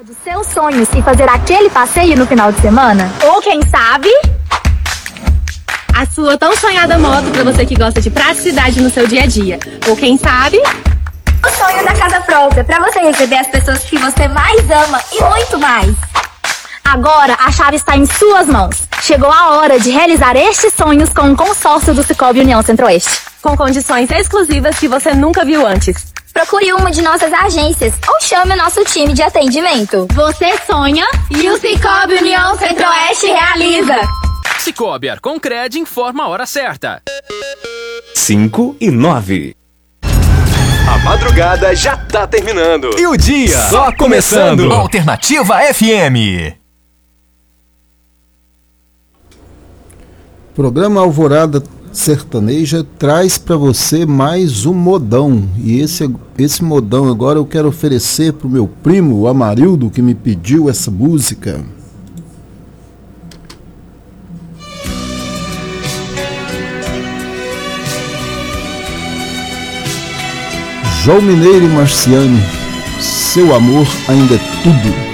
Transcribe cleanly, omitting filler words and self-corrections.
de seus sonhos e fazer aquele passeio no final de semana? Ou quem sabe, a sua tão sonhada moto para você que gosta de praticidade no seu dia a dia. Ou quem sabe, o sonho da casa própria para você receber as pessoas que você mais ama e muito mais. Agora a chave está em suas mãos. Chegou a hora de realizar estes sonhos com o consórcio do Sicoob União Centro-Oeste, com condições exclusivas que você nunca viu antes. Procure uma de nossas agências ou chame o nosso time de atendimento. Você sonha e o Sicoob União Centro-Oeste realiza. Sicoob Arconcred informa a hora certa. 5:09. A madrugada já tá terminando. E o dia só começando. Alternativa FM. Programa Alvorada Sertaneja traz para você mais um modão. E esse modão agora eu quero oferecer pro meu primo, o Amarildo, que me pediu essa música. João Mineiro e Marciano, seu amor ainda é tudo.